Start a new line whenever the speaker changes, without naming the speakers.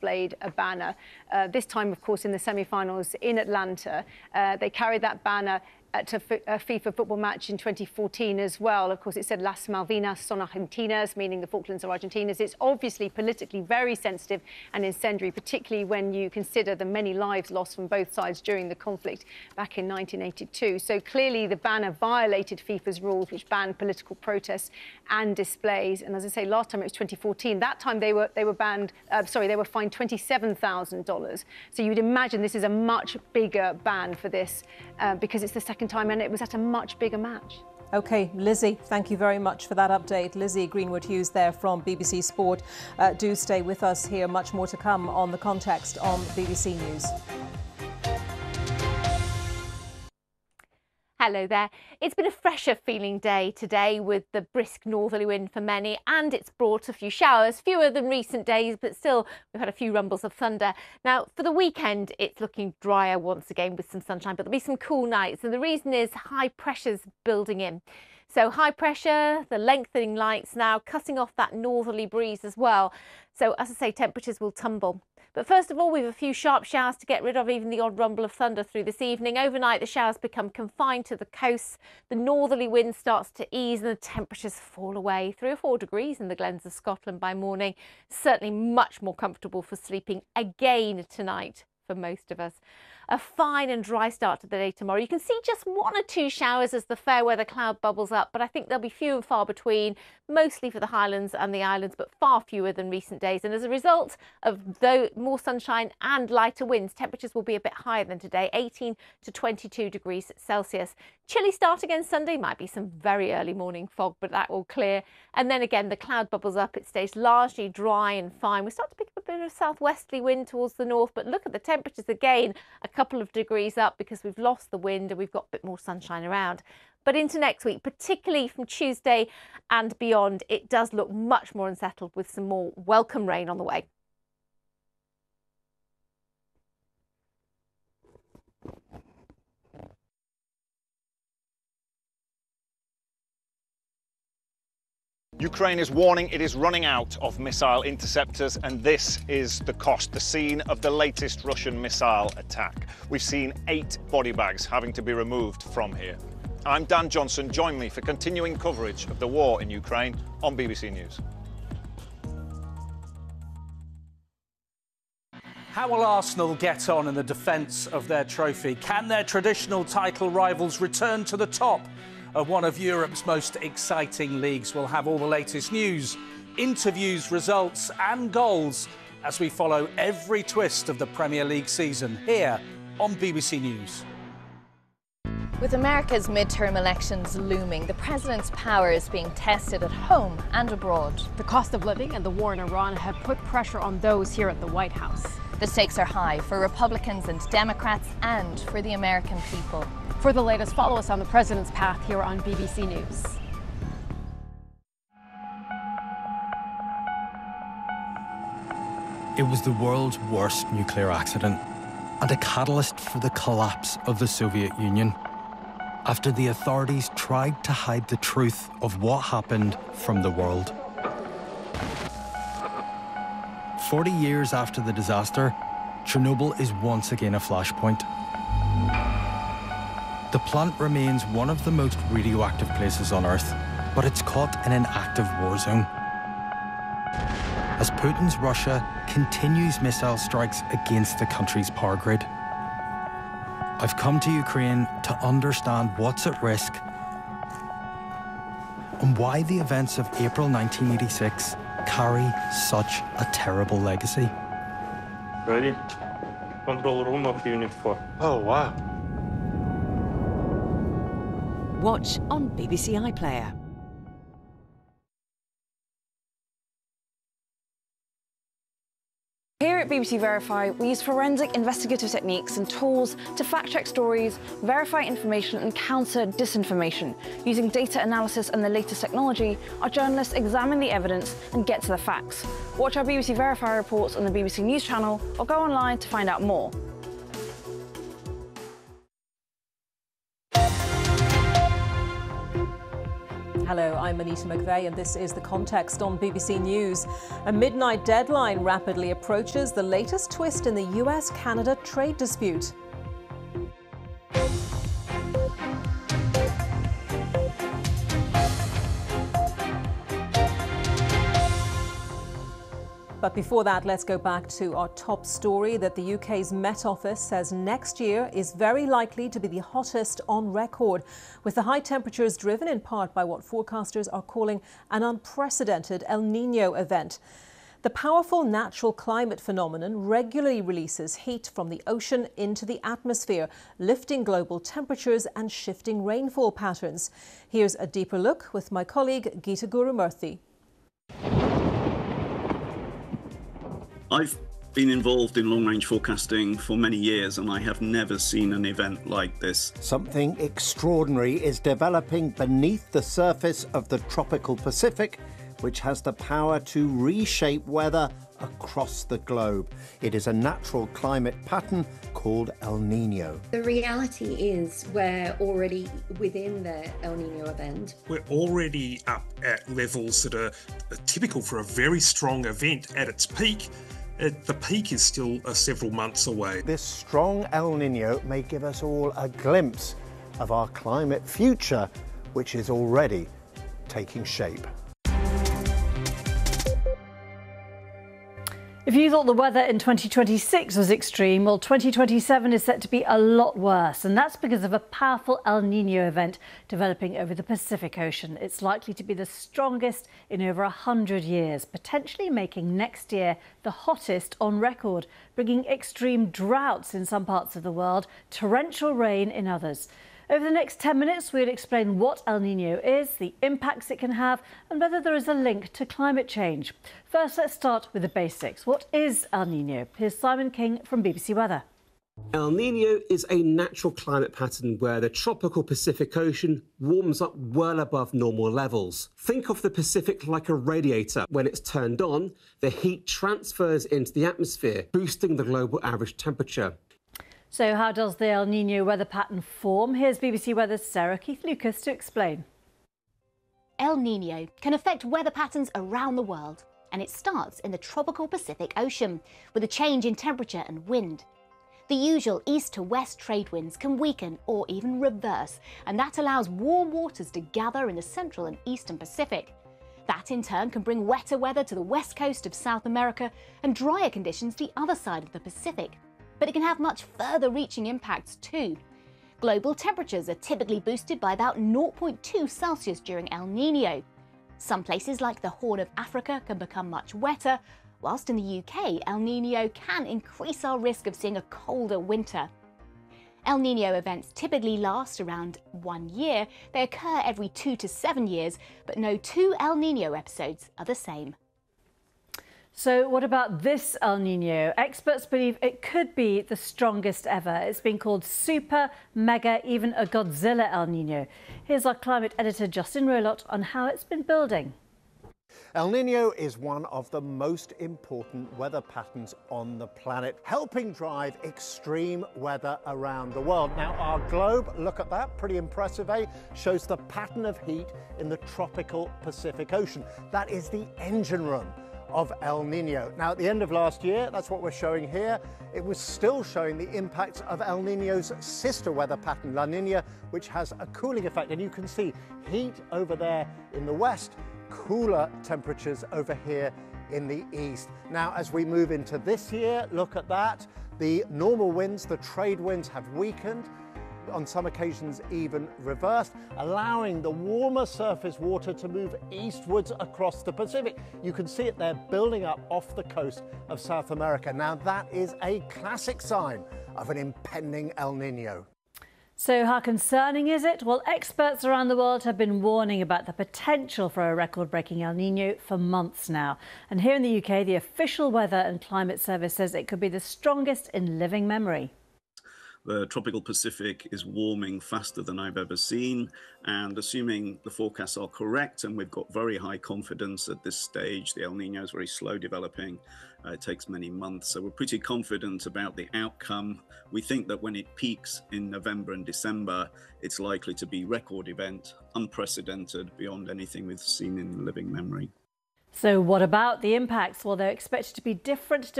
displayed a banner. This time, of course, in the semi-finals in Atlanta. They carried that banner at a FIFA football match in 2014 as well. Of course, it said Las Malvinas son Argentinas, meaning the Falklands are Argentina's. It's obviously politically very sensitive and incendiary, particularly when you consider the many lives lost from both sides during the conflict back in 1982. So clearly the banner violated FIFA's rules, which banned political protests and displays. And as I say, last time it was 2014. That time they were banned. They were fined $27,000. So you'd imagine this is a much bigger ban for this because it's the second time and it was at a much bigger match.
OK, Lizzie, thank you very much for that update. Lizzie Greenwood-Hughes there from BBC Sport. Do stay with us here. Much more to come on The Context on BBC News.
Hello there. It's been a fresher feeling day today with the brisk northerly wind for many, and it's brought a few showers, fewer than recent days, but still we've had a few rumbles of thunder. Now for the weekend it's looking drier once again with some sunshine, but there'll be some cool nights, and the reason is high pressure's building in. So high pressure, the lengthening lights now cutting off that northerly breeze as well. So as I say, temperatures will tumble. But first of all, we have a few sharp showers to get rid of, even the odd rumble of thunder through this evening. Overnight, the showers become confined to the coast. The northerly wind starts to ease and the temperatures fall away. 3 or 4 degrees in the glens of Scotland by morning. Certainly much more comfortable for sleeping again tonight for most of us. A fine and dry start to the day tomorrow. You can see just 1 or 2 showers as the fair weather cloud bubbles up, but I think there'll be few and far between, mostly for the Highlands and the islands, but far fewer than recent days. And as a result of more sunshine and lighter winds, temperatures will be a bit higher than today, 18 to 22 degrees Celsius. Chilly start again Sunday, might be some very early morning fog, but that will clear. And then again, the cloud bubbles up. It stays largely dry and fine. We start to pick up a bit of southwesterly wind towards the north, but look at the temperatures again, a couple of degrees up because we've lost the wind and we've got a bit more sunshine around. But into next week, particularly from Tuesday and beyond, it does look much more unsettled with some more welcome rain on the way.
Ukraine is warning it is running out of missile interceptors, and this is the cost, the scene of the latest Russian missile attack. We've seen 8 body bags having to be removed from here. I'm Dan Johnson. Join me for continuing coverage of the war in Ukraine on BBC News.
How will Arsenal get on in the defence of their trophy? Can their traditional title rivals return to the top of one of Europe's most exciting leagues? We'll have all the latest news, interviews, results and goals as we follow every twist of the Premier League season here on BBC News.
With America's midterm elections looming, the president's power is being tested at home and abroad.
The cost of living and the war in Iran have put pressure on those here at the White House.
The stakes are high for Republicans and Democrats and for the American people.
For the latest, follow us on the president's path here on BBC News.
It was the world's worst nuclear accident and a catalyst for the collapse of the Soviet Union, after the authorities tried to hide the truth of what happened from the world. 40 years after the disaster, Chernobyl is once again a flashpoint. The plant remains one of the most radioactive places on Earth, but it's caught in an active war zone. As Putin's Russia continues missile strikes against the country's power grid. I've come to Ukraine to understand what's at risk and why the events of April 1986 carry such a terrible legacy.
Ready? Control room of Unit 4.
Oh, wow.
Watch on BBC iPlayer.
Here at BBC Verify, we use forensic investigative techniques and tools to fact-check stories, verify information and counter disinformation. Using data analysis and the latest technology, our journalists examine the evidence and get to the facts. Watch our BBC Verify reports on the BBC News channel or go online to find out more.
Hello, I'm Anita McVeigh and this is The Context on BBC News. A midnight deadline rapidly approaches the latest twist in the US-Canada trade dispute. But before that, let's go back to our top story that the UK's Met Office says next year is very likely to be the hottest on record, with the high temperatures driven in part by what forecasters are calling an unprecedented El Niño event. The powerful natural climate phenomenon regularly releases heat from the ocean into the atmosphere, lifting global temperatures and shifting rainfall patterns. Here's a deeper look with my colleague Geeta Gurumurthy.
I've been involved in long-range forecasting for many years and I have never seen an event like this.
Something extraordinary is developing beneath the surface of the tropical Pacific, which has the power to reshape weather across the globe. It is a natural climate pattern called El Niño.
The reality is we're already within the El Niño event.
We're already up at levels that are typical for a very strong event at its peak. The peak is still several months away.
This strong El Niño may give us all a glimpse of our climate future, which is already taking shape.
If you thought the weather in 2026 was extreme, well, 2027 is set to be a lot worse, and that's because of a powerful El Niño event developing over the Pacific Ocean. It's likely to be the strongest in over 100 years, potentially making next year the hottest on record, bringing extreme droughts in some parts of the world, torrential rain in others. Over the next 10 minutes, we'll explain what El Niño is, the impacts it can have, and whether there is a link to climate change. First, let's start with the basics. What is El Niño? Here's Simon King from BBC Weather.
El Niño is a natural climate pattern where the tropical Pacific Ocean warms up well above normal levels. Think of the Pacific like a radiator. When it's turned on, the heat transfers into the atmosphere, boosting the global average temperature.
So how does the El Niño weather pattern form? Here's BBC Weather's Sarah Keith-Lucas to explain.
El Niño can affect weather patterns around the world, and it starts in the tropical Pacific Ocean with a change in temperature and wind. The usual east to west trade winds can weaken or even reverse, and that allows warm waters to gather in the central and eastern Pacific. That in turn can bring wetter weather to the west coast of South America and drier conditions the other side of the Pacific. But it can have much further reaching impacts too. Global temperatures are typically boosted by about 0.2 Celsius during El Niño. Some places like the Horn of Africa can become much wetter, whilst in the UK, El Niño can increase our risk of seeing a colder winter. El Niño events typically last around 1 year. They occur every 2 to 7 years, but no two El Niño episodes are the same.
So what about this El Niño? Experts believe it could be the strongest ever. It's been called super, mega, even a Godzilla El Niño. Here's our climate editor Justin Rowlott on how it's been building.
El Niño is one of the most important weather patterns on the planet, helping drive extreme weather around the world. Now, our globe, look at that, pretty impressive, eh? Shows the pattern of heat in the tropical Pacific Ocean. That is the engine room of El Niño. Now, at the end of last year, that's what we're showing here, it was still showing the impacts of El Niño's sister weather pattern, La Niña, which has a cooling effect. And you can see heat over there in the west, cooler temperatures over here in the east. Now, as we move into this year, look at that. The normal winds, the trade winds have weakened, on some occasions even reversed, allowing the warmer surface water to move eastwards across the Pacific. You can see it there building up off the coast of South America. Now that is a classic sign of an impending El Niño.
So how concerning is it? Well, experts around the world have been warning about the potential for a record-breaking El Niño for months now. And here in the UK, the official Weather and Climate Service says it could be the strongest in living memory.
The tropical Pacific is warming faster than I've ever seen, and assuming the forecasts are correct, and we've got very high confidence at this stage, the El Niño is very slow developing, it takes many months, so we're pretty confident about the outcome. We think that when it peaks in November and December, it's likely to be record event, unprecedented, beyond anything we've seen in living memory.
So what about the impacts? Well, they're expected to be different